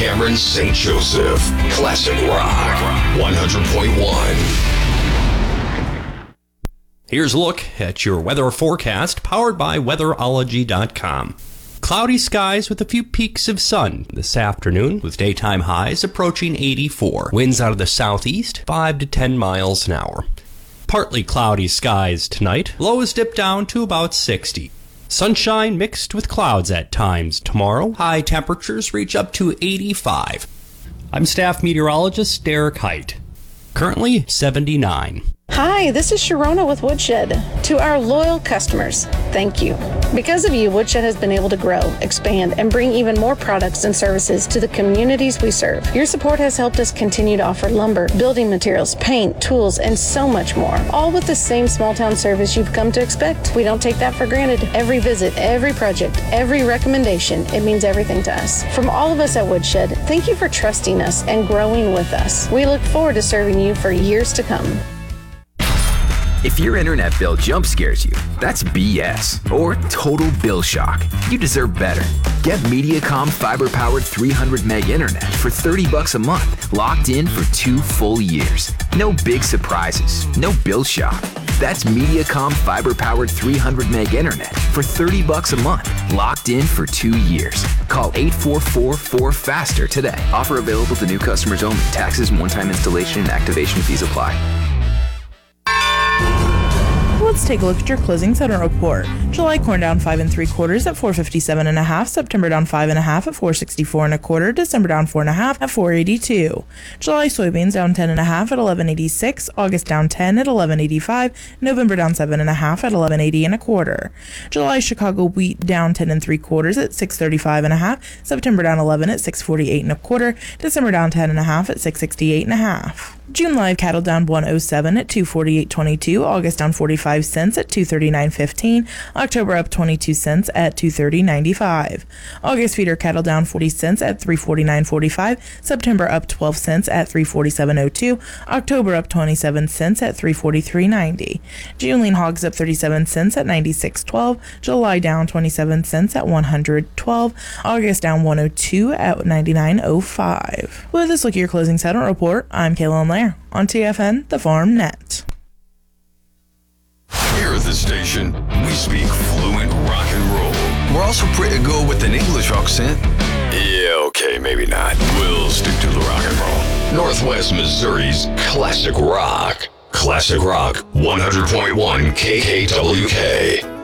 Cameron St. Joseph. Classic Rock 100.1. Here's a look at your weather forecast powered by weatherology.com. Cloudy skies with a few peaks of sun this afternoon with daytime highs approaching 84. Winds out of the southeast 5 to 10 miles an hour. Partly cloudy skies tonight. Lows dip down to about 60. Sunshine mixed with clouds at times tomorrow. High temperatures reach up to 85. I'm staff meteorologist Derek Height. Currently 79. Hi, this is Sharona with Woodshed. To our loyal customers, thank you. Because of you, Woodshed has been able to grow, expand, and bring even more products and services to the communities we serve. Your support has helped us continue to offer lumber, building materials, paint, tools, and so much more. All with the same small-town service you've come to expect. We don't take that for granted. Every visit, every project, every recommendation, it means everything to us. From all of us at Woodshed, thank you for trusting us and growing with us. We look forward to serving you for years to come. If your internet bill jump scares you, that's BS or total bill shock. You deserve better. Get Mediacom fiber-powered 300 meg internet for $30 a month, locked in for 2 full years. No big surprises, no bill shock. That's Mediacom fiber-powered 300 meg internet for $30 a month, locked in for 2 years. Call 844-4FASTER today. Offer available to new customers only. Taxes and one-time installation and activation fees apply. Let's take a look at your closing settlement report. July corn down 5 3/4 at 457.5. September down 5.5 at 464.25. December down 4.5 at 482. July soybeans down 10.5 at 1186. August down 10 at 1185. November down 7.5 at 1180.25. July Chicago wheat down 10 3/4 at 635.5. September down 11 at 648.25. December down 10.5 at 668.5. June live cattle down 107 at 248.22. August down 45 cents at 239.15. October up 22 cents at 230.95. August feeder cattle down 40 cents at 349.45. September up 12 cents at 347.02. October up 27 cents at 343.90. June lean hogs up 37 cents at 96.12. July down 27 cents at 112. August down 102 at 99.05. With this look at your closing settlement report, I'm Kayla Lair on TFN, the Farm Net. Here at the station, we speak fluent rock and roll. We're also pretty good with an English accent. Yeah, okay, maybe not. We'll stick to the rock and roll. Northwest Missouri's Classic Rock. Classic Rock 100.1 KKWK.